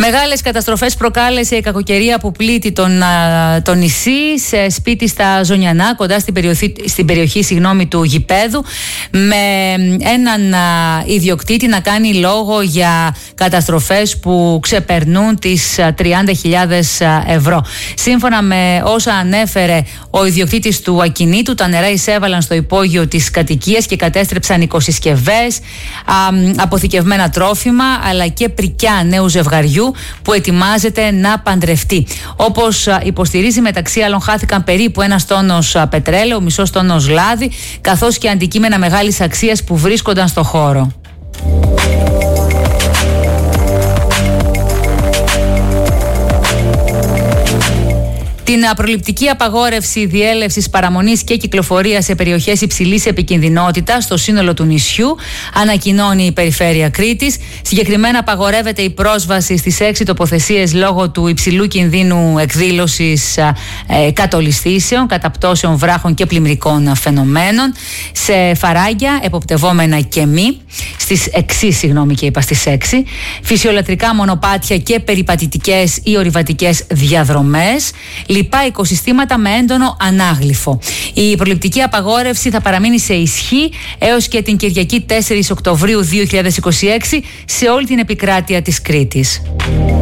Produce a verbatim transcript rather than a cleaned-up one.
Μεγάλες καταστροφές προκάλεσε η κακοκαιρία που πλήττει τον, το νησί, σε σπίτι στα Ζωνιανά, κοντά στην περιοχή, στην περιοχή συγγνώμη, του γηπέδου, με έναν α, ιδιοκτήτη να κάνει λόγο για καταστροφές που ξεπερνούν τις τριάντα χιλιάδες ευρώ. Σύμφωνα με όσα ανέφερε ο ιδιοκτήτης του ακινήτου, τα νερά εισέβαλαν στο υπόγειο της κατοικίας και κατέστρεψαν οικοσυσκευές, α, αποθηκευμένα τρόφιμα, αλλά και πρικιά νέου ζευγαριού που ετοιμάζεται να παντρευτεί. Όπως υποστηρίζει, μεταξύ άλλων χάθηκαν περίπου ένας τόνος πετρέλαιο, μισός τόνος λάδι, καθώς και αντικείμενα μεγάλης αξίας που βρίσκονταν στο χώρο. Την προληπτική απαγόρευση διέλευσης, παραμονής και κυκλοφορίας σε περιοχές υψηλής επικινδυνότητας στο σύνολο του νησιού ανακοινώνει η Περιφέρεια Κρήτης. Συγκεκριμένα απαγορεύεται η πρόσβαση στις έξι τοποθεσίες λόγω του υψηλού κινδύνου εκδήλωσης ε, κατολισθήσεων, καταπτώσεων βράχων και πλημμυρικών φαινομένων, σε φαράγγια, εποπτευόμενα και μη, στις εξής, συγγνώμη και είπα στις έξι, φυσιολατρικά μονοπάτια και περιπατητικές ή ορειβατικές διαδρομές, λοιπά οικοσυστήματα με έντονο ανάγλυφο. Η προληπτική απαγόρευση θα παραμείνει σε ισχύ έως και την Κυριακή τέσσερις Οκτωβρίου δύο χιλιάδες είκοσι έξι σε όλη την επικράτεια της Κρήτης.